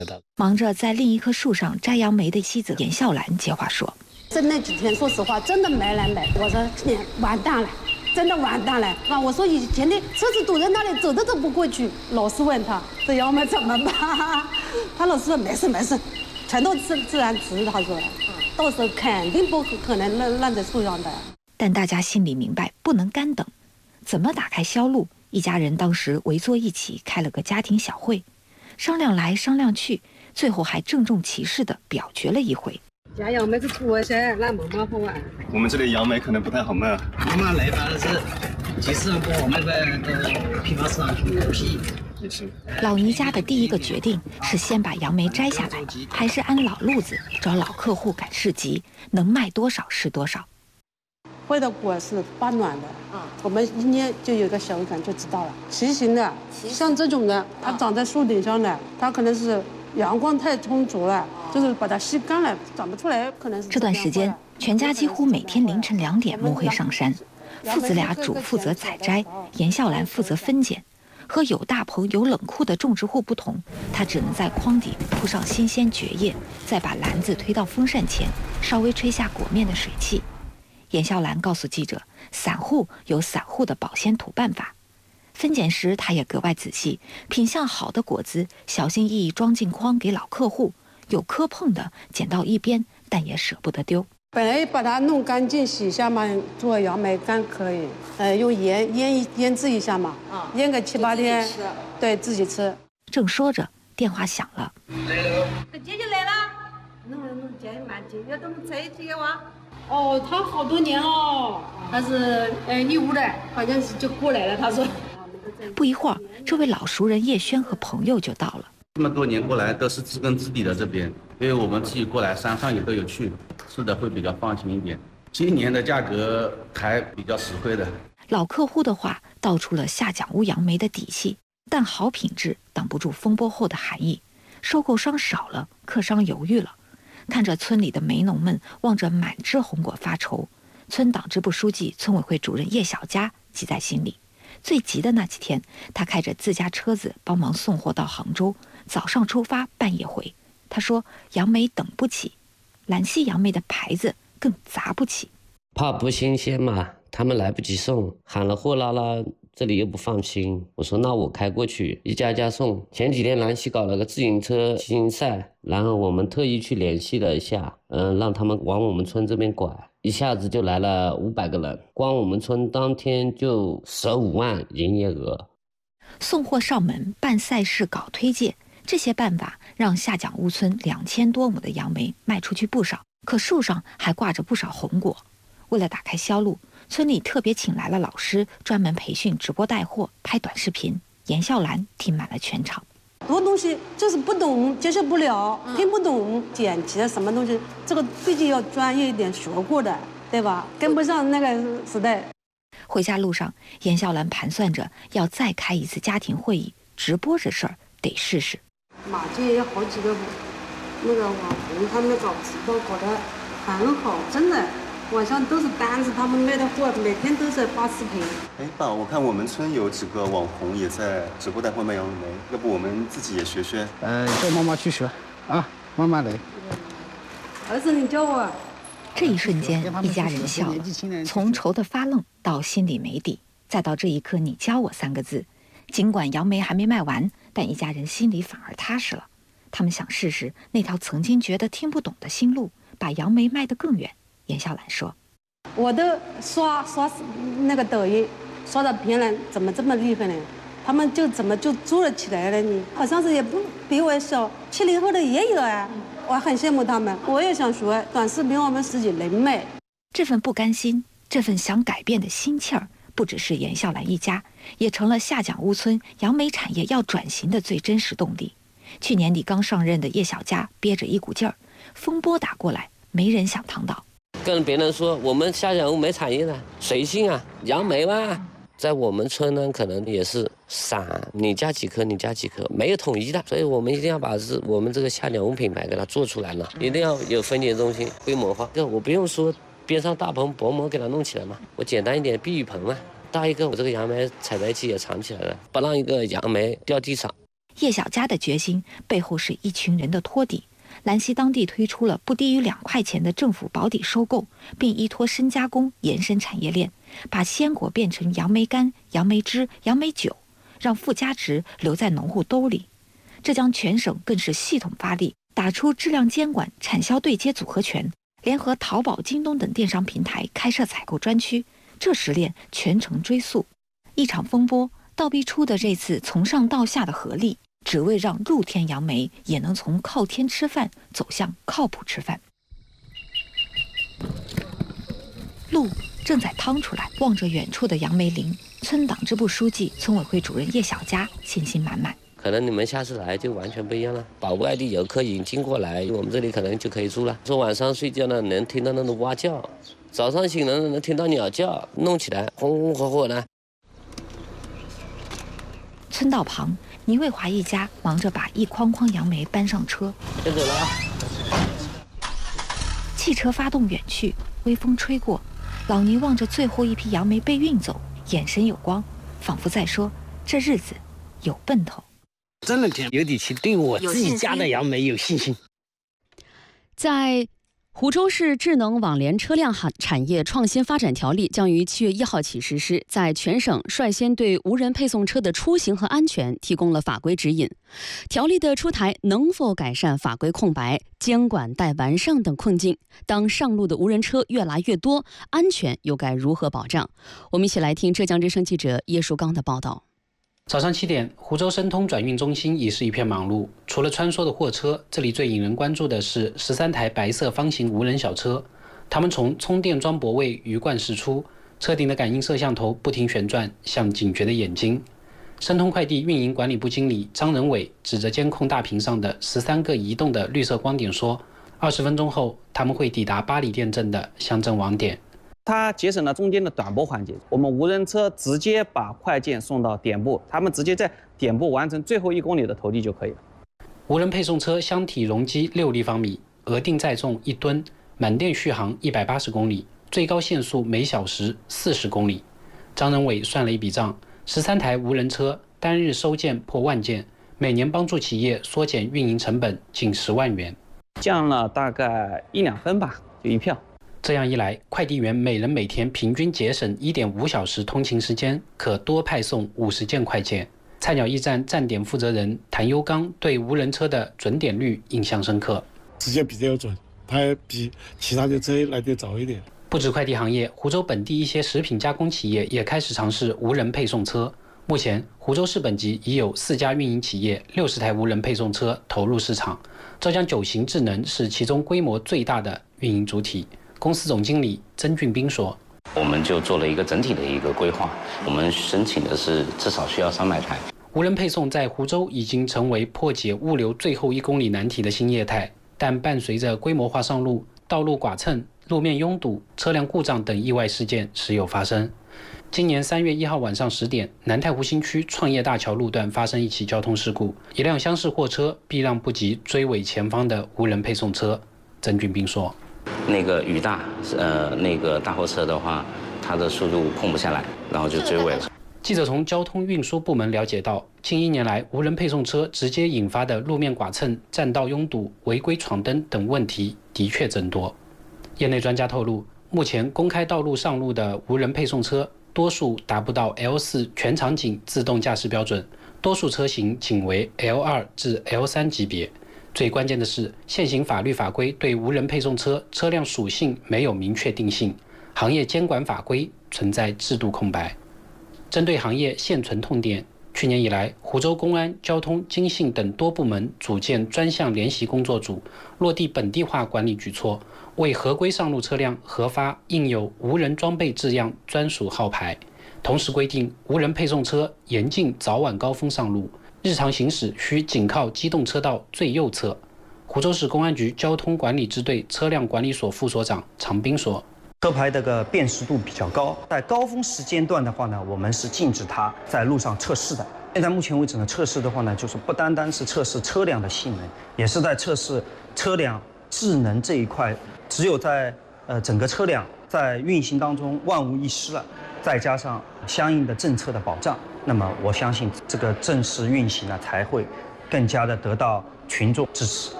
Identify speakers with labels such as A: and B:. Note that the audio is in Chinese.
A: 忙着在另一棵树上摘杨梅的妻子严笑兰接话说：“
B: 在那几天，说实话，真的没人买。我说今年完蛋了，真的完蛋了啊！我说以前的车子堵在那里，走都走不过去。老师问他这杨梅怎么办？他老师说没事没事，全都自然吃。他说，到时候肯定不可能烂在树上的。”
A: 但大家心里明白，不能干等。怎么打开销路？一家人当时围坐一起开了个家庭小会，商量来商量去，最后还郑重其事地表决了一回。
B: 家杨梅是多些，那妈妈好玩。
C: 我们这里杨梅可能不太好卖。
D: 妈妈来吧是集市上我们的批发市场去批。
A: 老倪家的第一个决定是先把杨梅摘下来，还是按老路子找老客户赶市集，能卖多少是多少。
B: 会的果是发暖的，我们一捏就有个手感就知道了。奇形的，像这种的，它长在树顶上的，它可能是阳光太充足了，就是把它吸干了，长不出来，可能是。
A: 这段时间，全家几乎每天凌晨2点摸黑上山，父子俩主负责采摘，严笑兰负责分拣。和有大棚有冷库的种植户不同，他只能在筐底铺上新鲜蕨叶，再把篮子推到风扇前，稍微吹下果面的水汽。严笑兰告诉记者，散户有散户的保鲜土办法。分拣时，他也格外仔细，品相好的果子小心翼翼装进筐给老客户，有磕碰的捡到一边，但也舍不得丢。
B: 本来把它弄干净洗一下嘛，做杨梅干可以，用盐腌制一下嘛，腌个7、8天，对自己吃。
A: 正说着，电话响了。
B: 姐姐来了，弄姐蛮姐姐都在一起的哇。哦，他好多年了，他是义乌的，好像是就过来了。他说，
A: 不一会儿，这位老熟人叶轩和朋友就到了。
E: 这么多年过来都是知根知底的这边，因为我们自己过来山上也都有去，吃的会比较放心一点。今年的价格还比较实惠的。
A: 老客户的话道出了下蒋屋杨梅的底气，但好品质挡不住风波后的寒意。收购商少了，客商犹豫了。看着村里的梅农们望着满枝红果发愁，村党支部书记、村委会主任叶小佳急在心里。最急的那几天，他开着自家车子帮忙送货到杭州，早上出发，半夜回。他说杨梅等不起，兰溪杨梅的牌子更砸不起，
F: 怕不新鲜嘛，他们来不及送，喊了货拉拉，这里又不放心。我说那我开过去，一家家送。前几天兰溪搞了个自行车骑行赛，然后我们特意去联系了一下，让他们往我们村这边拐，一下子就来了500个人，光我们村当天就15万营业额。
A: 送货上门、办赛事、搞推介，这些办法让下蒋屋村2000多亩的杨梅卖出去不少，可树上还挂着不少红果。为了打开销路，村里特别请来了老师，专门培训直播带货、拍短视频。严笑兰听满了全场。
B: 很多东西就是不懂，接受不了，听不懂，剪辑什么东西，这个毕竟要专业一点，学过的，对吧？跟不上那个时代。
A: 回家路上，严笑兰盘算着要再开一次家庭会议，直播这事儿得试试。
B: 马街有好几个那个网红，他们搞直播搞得很好，真的。晚上都是单子，他们卖的货每天都在发视频。
C: 哎，爸，我看我们村有几个网红也在直播带货卖杨梅，要不我们自己也学学？
D: 叫妈妈去学啊，慢慢来。
B: 儿子，你教我。
A: 这一瞬间，一家人笑了，从愁得发愣到心里没底，再到这一刻你教我3个字。尽管杨梅还没卖完，但一家人心里反而踏实了。他们想试试那条曾经觉得听不懂的新路，把杨梅卖得更远。严笑兰说：“
B: 我都刷那个抖音，刷到别人怎么这么厉害呢？他们就怎么就做了起来了？你好像是也不比我小，70后的也有啊。我很羡慕他们，我也想学短视频，我们自己能卖。”
A: 这份不甘心，这份想改变的心气儿，不只是严笑兰一家，也成了下蒋屋村杨梅产业要转型的最真实动力。去年底刚上任的叶小佳憋着一股劲儿，风波打过来，没人想躺倒。
F: 跟别人说我们下蒋屋没产业了，谁信啊？杨梅嘛，在我们村呢，可能也是散，你家几棵，你家几棵，没有统一的，所以我们一定要把我们这个下蒋屋品牌给它做出来了，一定要有分拣中心规模化。这我不用说边上大棚薄膜给它弄起来嘛，我简单一点避雨棚嘛，搭一个我这个杨梅采摘机也藏起来了，不让一个杨梅掉地上。
A: 叶小佳的决心背后是一群人的托底。兰溪当地推出了不低于2块钱的政府保底收购，并依托深加工延伸产业链，把鲜果变成杨梅干、杨梅汁、杨梅酒，让附加值留在农户兜里。浙江全省更是系统发力，打出质量监管、产销对接组合拳，联合淘宝、京东等电商平台开设采购专区，这实链全程追溯。一场风波倒逼出的这次从上到下的合力，只为让露天杨梅也能从靠天吃饭走向靠谱吃饭。路正在趟出来，望着远处的杨梅林，村党支部书记、村委会主任叶小佳信心满满。
F: 可能你们下次来就完全不一样了，把外地游客引进过来，我们这里可能就可以住了。说晚上睡觉呢，能听到那种蛙叫；早上醒了能听到鸟叫，弄起来红红火火的。
A: 村道旁，倪卫华一家忙着把一筐筐杨梅搬上车。
F: 先走了啊！
A: 汽车发动远去，微风吹过，老倪望着最后一批杨梅被运走，眼神有光，仿佛在说：这日子有奔头。
G: 真的甜，有底气，对我自己家的杨梅有信心。
H: 在湖州市智能网联车辆产业创新发展条例将于7月1号起实施，在全省率先对无人配送车的出行和安全提供了法规指引。条例的出台能否改善法规空白、监管待完善等困境？当上路的无人车越来越多，安全又该如何保障？我们一起来听浙江之声记者叶树刚的报道。
I: 早上7点，湖州申通转运中心已是一片忙碌。除了穿梭的货车，这里最引人关注的是13台白色方形无人小车。它们从充电桩泊位鱼贯驶出，车顶的感应摄像头不停旋转，像警觉的眼睛。申通快递运营管理部经理张仁伟指着监控大屏上的13个移动的绿色光点说：“20分钟后，他们会抵达巴里店镇的乡镇网点。”
J: 它节省了中间的短驳环节，我们无人车直接把快件送到点部，他们直接在点部完成最后1公里的投递就可以了。
I: 无人配送车箱体容积6立方米，额定载重1吨，满电续航180公里，最高限速每小时40公里。张仁伟算了一笔账，13台无人车单日收件破万件，每年帮助企业缩减运营成本近10万元，
J: 降了大概1-2分吧，就一票。
I: 这样一来，快递员每人每天平均节省1.5小时通勤时间，可多派送50件快件。菜鸟驿站站点负责人谭优刚对无人车的准点率印象深刻。
K: 时间比较准，它比其他的车来得早一点。
I: 不止快递行业，湖州本地一些食品加工企业也开始尝试无人配送车。目前，湖州市本级已有4家运营企业60台无人配送车投入市场。浙江9行智能是其中规模最大的运营主体。公司总经理曾俊斌说：“
L: 我们就做了一个整体的一个规划，我们申请的是至少需要300台。
I: 无人配送在湖州已经成为破解物流最后1公里难题的新业态，但伴随着规模化上路，道路剐蹭、路面拥堵、车辆故障等意外事件时有发生。今年3月1号晚上10点，南太湖新区创业大桥路段发生一起交通事故，一辆厢式货车避让不及追尾前方的无人配送车。”曾俊斌说。
L: 那个雨大，那个大货车的话，它的速度控不下来，然后就追尾了。
I: 记者从交通运输部门了解到，近1年来，无人配送车直接引发的路面剐蹭、占道拥堵、违规闯灯等问题的确增多。业内专家透露，目前公开道路上路的无人配送车，多数达不到 L4 全场景自动驾驶标准，多数车型仅为 L2 至 L3 级别。最关键的是，现行法律法规对无人配送车车辆属性没有明确定性，行业监管法规存在制度空白。针对行业现存痛点，去年以来，湖州公安、交通、经信等多部门组建专项联席工作组，落地本地化管理举措，为合规上路车辆核发印有无人装备字样专属号牌，同时规定无人配送车严禁早晚高峰上路，日常行驶需紧靠机动车道最右侧。湖州市公安局交通管理支队车辆管理所副所长常斌说：“
M: 车牌这个辨识度比较高，在高峰时间段的话呢，我们是禁止它在路上测试的。现在目前为止呢，测试的话呢，就是不单单是测试车辆的性能，也是在测试车辆智能这一块。只有在整个车辆在运行当中万无一失了，再加上相应的政策的保障， 那么我相信这个正式运行呢才会更加的得到群众支持。